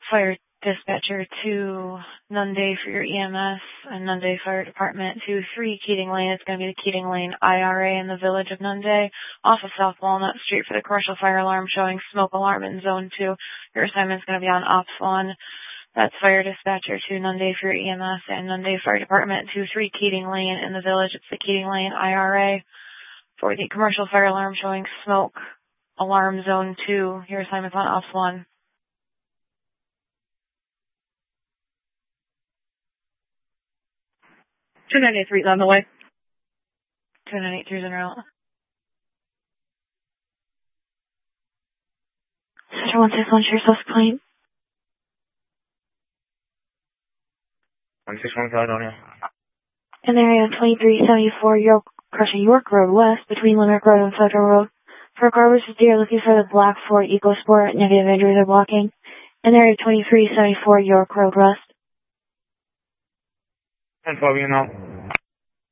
Fire Dispatcher 2, Nunde for your EMS, and Nunde Fire Department 2-3, Keating Lane. It's going to be the Keating Lane IRA in the village of Nunde, off of South Walnut Street for the commercial fire alarm showing smoke alarm in Zone 2. Your assignment's going to be on Ops 1. That's Fire Dispatcher 2, Nunde for your EMS, and Nunde Fire Department 2-3, Keating Lane in the village. It's the Keating Lane IRA for the commercial fire alarm showing smoke alarm Zone 2. Your assignment's on Ops 1. 2983 is on the way. 2983 is en route. Center 161, share source claim. 161 Caledonia. In the area of 2374 York Road West, between Limerick Road and Federal Road. For car versus deer, looking for the black Ford EcoSport, negative injuries are blocking. In the area of 2374 York Road West. 10-12, you know.